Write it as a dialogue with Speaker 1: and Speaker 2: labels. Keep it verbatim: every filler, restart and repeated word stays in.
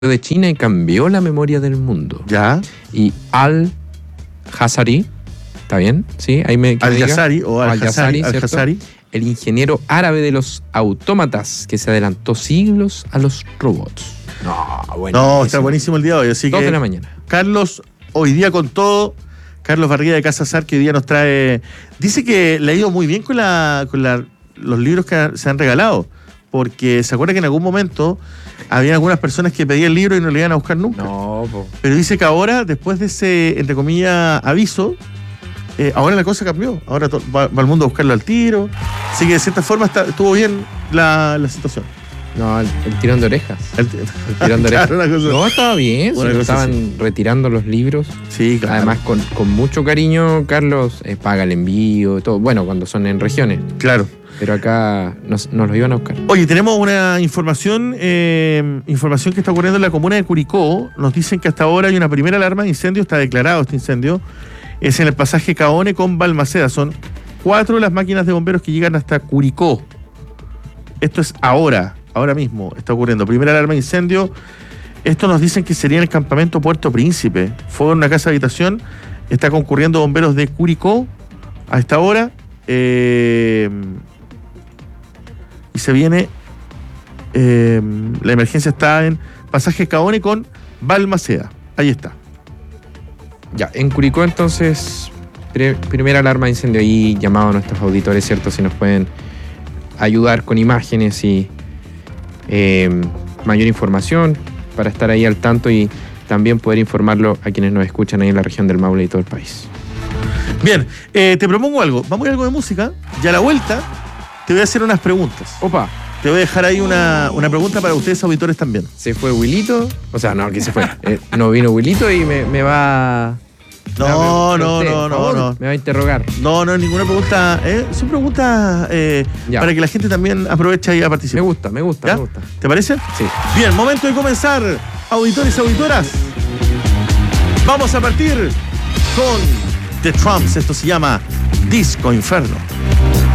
Speaker 1: de China y cambió la memoria del mundo.
Speaker 2: Ya.
Speaker 1: Y Al-Jazari, ¿está bien? Sí, ahí me
Speaker 2: Al-Jazari o Al-Jazari,
Speaker 1: Al
Speaker 2: Al-Jazari,
Speaker 1: el ingeniero árabe de los autómatas que se adelantó siglos a los robots. No, bueno.
Speaker 2: No, está buenísimo el día de hoy, así que
Speaker 1: dos de la mañana.
Speaker 2: Carlos, hoy día con todo, Carlos Barriga de Casa Sar, que hoy día nos trae. Dice que le ha ido muy bien con la, con la, los libros que se han regalado. Porque se acuerda que en algún momento había algunas personas que pedían el libro y no le iban a buscar nunca.
Speaker 1: No, po.
Speaker 2: Pero dice que ahora, después de ese, entre comillas, aviso, eh, ahora la cosa cambió. Ahora to- va, va el mundo a buscarlo al tiro. Así que de cierta forma está, estuvo bien la, la situación.
Speaker 1: No, el, el tirón de orejas.
Speaker 2: El,
Speaker 1: El tirón de orejas.
Speaker 2: Claro, una cosa-
Speaker 1: No, estaba bien.
Speaker 2: Una
Speaker 1: Si
Speaker 2: cosa
Speaker 1: estaban
Speaker 2: así.
Speaker 1: retirando los libros.
Speaker 2: Sí, claro.
Speaker 1: Además, con, con mucho cariño, Carlos eh, paga el envío y todo. Bueno, cuando son en regiones.
Speaker 2: Claro.
Speaker 1: Pero acá nos, nos los iban a buscar.
Speaker 2: Oye, tenemos una información eh, información que está ocurriendo en la comuna de Curicó. Nos dicen que hasta ahora hay una primera alarma de incendio, está declarado este incendio. Es en el pasaje Caone con Balmaceda. Son cuatro las máquinas de bomberos que llegan hasta Curicó. Esto es ahora, ahora mismo está ocurriendo. Primera alarma de incendio. Esto nos dicen que sería en el campamento Puerto Príncipe. Fuego en una casa de habitación. Está concurriendo bomberos de Curicó a esta hora. Eh... Y se viene, eh, la emergencia está en pasaje Caone con Balmaceda. Ahí está.
Speaker 1: Ya, en Curicó entonces, pre- primera alarma de incendio y llamado a nuestros auditores, ¿cierto? Si nos pueden ayudar con imágenes y eh, mayor información para estar ahí al tanto y también poder informarlo a quienes nos escuchan ahí en la región del Maule y todo el país.
Speaker 2: Bien, eh, te propongo algo. Vamos a ir a algo de música y a la vuelta te voy a hacer unas preguntas.
Speaker 1: Opa,
Speaker 2: Te voy a dejar ahí una, una pregunta para ustedes auditores también.
Speaker 1: se fue Wilito, o sea, no, que se fue. Eh, no vino Wilito y me, me va...
Speaker 2: No,
Speaker 1: me-
Speaker 2: no,
Speaker 1: usted,
Speaker 2: no,
Speaker 1: por
Speaker 2: no,
Speaker 1: favor,
Speaker 2: no.
Speaker 1: Me va a interrogar.
Speaker 2: No, no es ninguna pregunta. Eh, son preguntas eh,
Speaker 1: Ya.
Speaker 2: para que la gente también aproveche ahí a
Speaker 1: Me
Speaker 2: participar.
Speaker 1: gusta, me gusta,
Speaker 2: ¿Ya?
Speaker 1: me gusta.
Speaker 2: ¿Te parece?
Speaker 1: Sí.
Speaker 2: Bien, momento de comenzar, auditores y auditoras. Vamos a partir con The Trumps. Esto se llama Disco Inferno.